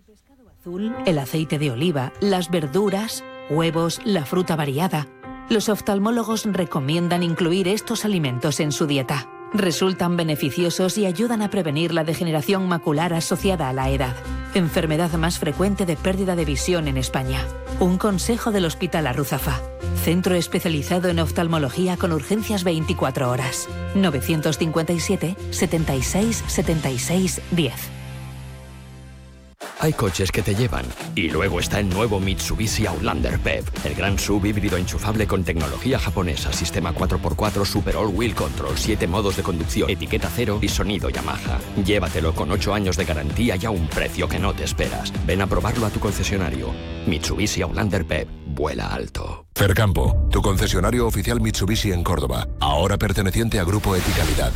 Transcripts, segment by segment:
Azul, el aceite de oliva, las verduras, huevos, la fruta variada. Los oftalmólogos recomiendan incluir estos alimentos en su dieta. Resultan beneficiosos y ayudan a prevenir la degeneración macular asociada a la edad, enfermedad más frecuente de pérdida de visión en España. Un consejo del Hospital Arruzafa, centro especializado en oftalmología con urgencias 24 horas. 957 76 76 10. Hay coches que te llevan. Y luego está el nuevo Mitsubishi Outlander PHEV, el gran SUV híbrido enchufable con tecnología japonesa, sistema 4x4 Super All-Wheel Control, 7 modos de conducción, etiqueta cero y sonido Yamaha. Llévatelo con 8 años de garantía y a un precio que no te esperas. Ven a probarlo a tu concesionario. Mitsubishi Outlander PHEV. Vuela alto. Fercampo, tu concesionario oficial Mitsubishi en Córdoba, ahora perteneciente a Grupo Eticalidad.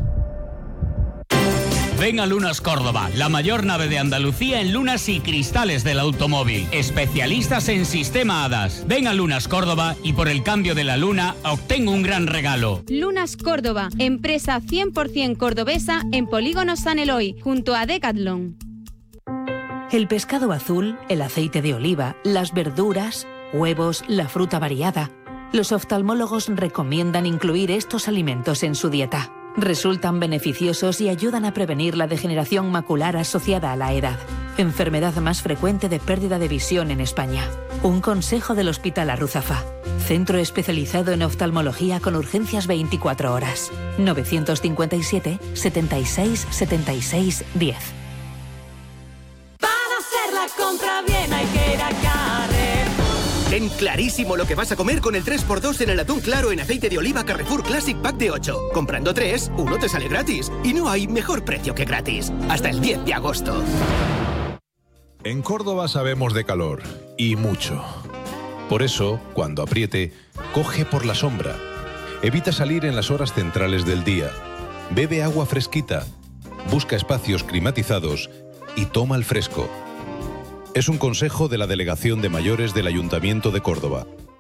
Ven a Lunas Córdoba, la mayor nave de Andalucía en lunas y cristales del automóvil. Especialistas en sistema HADAS. Ven a Lunas Córdoba y por el cambio de la luna obtén un gran regalo. Lunas Córdoba, empresa 100% cordobesa en Polígono San Eloy, junto a Decathlon. El pescado azul, el aceite de oliva, las verduras, huevos, la fruta variada. Los oftalmólogos recomiendan incluir estos alimentos en su dieta. Resultan beneficiosos y ayudan a prevenir la degeneración macular asociada a la edad, enfermedad más frecuente de pérdida de visión en España. Un consejo del Hospital Arruzafa, centro especializado en oftalmología con urgencias 24 horas. 957 76 76 10. Para hacer la compra bien hay que ir a Carrefour. Ten clarísimo lo que vas a comer con el 3x2 en el atún claro en aceite de oliva Carrefour Classic Pack de 8. Comprando 3, uno te sale gratis. Y no hay mejor precio que gratis. Hasta el 10 de agosto. En Córdoba sabemos de calor, y mucho. Por eso, cuando apriete, coge por la sombra. Evita salir en las horas centrales del día. Bebe agua fresquita. Busca espacios climatizados y toma el fresco. Es un consejo de la Delegación de Mayores del Ayuntamiento de Córdoba.